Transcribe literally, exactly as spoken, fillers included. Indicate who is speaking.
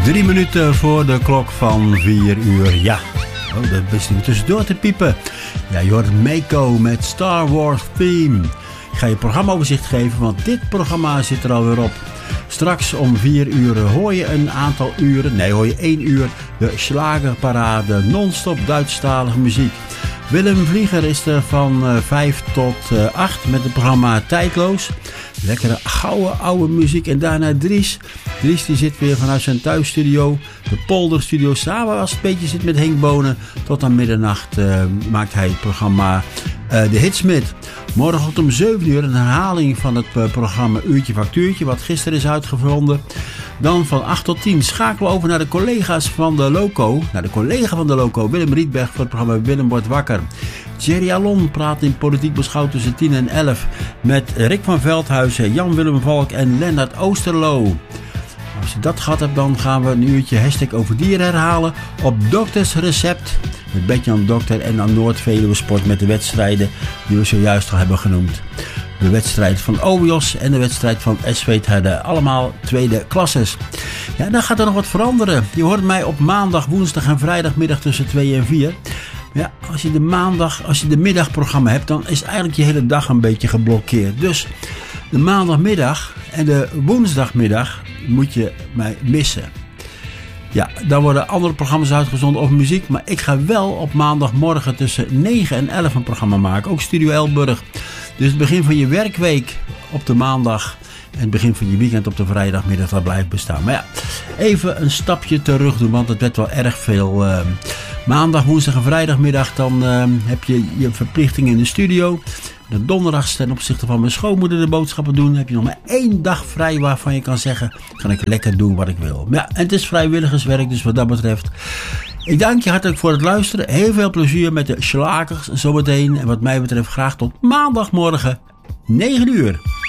Speaker 1: Drie minuten voor de klok van vier uur. Ja, oh, dat wist ik tussendoor te piepen. Ja, je hoort Mako met Star Wars Theme. Ik ga je programmaoverzicht geven, want dit programma zit er alweer op. Straks om vier uur hoor je een aantal uren, nee hoor je één uur, de Schlagerparade, non-stop Duitsstalige muziek. Willem Vlieger is er van vijf tot acht met het programma Tijdloos. Lekkere gouden oude muziek. En daarna Dries. Dries die zit weer vanuit zijn thuisstudio, de Polderstudio, samen als het een beetje zit met Henk Bonen. Tot aan middernacht uh, maakt hij het programma uh, De Hitsmith. Morgen om zeven uur een herhaling van het uh, programma Uurtje Factuurtje, wat gisteren is uitgevonden. Dan van acht tot tien schakelen we over naar de collega's van de Loco. Naar de collega van de Loco, Willem Rietberg, voor het programma Willem wordt wakker. Jerry Alon praat in Politiek Beschouwd tussen tien en elf met Rick van Veldhuizen, Jan-Willem Valk en Lennart Oosterlo. Als je dat gehad hebt, dan gaan we een uurtje hashtag over dieren herhalen op Dokters Recept. Met Betje-Jan Dokter en aan Noord-Veluwe Sport met de wedstrijden die we zojuist al hebben genoemd. De wedstrijd van O W I O S en de wedstrijd van S V T Herde. Allemaal tweede klasses. Ja, dan gaat er nog wat veranderen. Je hoort mij op maandag, woensdag en vrijdagmiddag tussen twee en vier. Ja, als je de maandag, als je de middagprogramma hebt, dan is eigenlijk je hele dag een beetje geblokkeerd. Dus de maandagmiddag en de woensdagmiddag moet je mij missen. Ja, dan worden andere programma's uitgezonden over muziek. Maar ik ga wel op maandagmorgen tussen negen en elf een programma maken. Ook Studio Elburg. Dus het begin van je werkweek op de maandag en het begin van je weekend op de vrijdagmiddag, dat blijft bestaan. Maar ja, even een stapje terug doen, want het werd wel erg veel. Uh, maandag, woensdag en vrijdagmiddag, dan uh, heb je je verplichtingen in de studio. De donderdags ten opzichte van mijn schoonmoeder de boodschappen doen. Dan heb je nog maar één dag vrij waarvan je kan zeggen, kan ik lekker doen wat ik wil. Maar ja, en het is vrijwilligerswerk, dus wat dat betreft. Ik dank je hartelijk voor het luisteren. Heel veel plezier met de schlagers zometeen. En wat mij betreft graag tot maandagmorgen negen uur.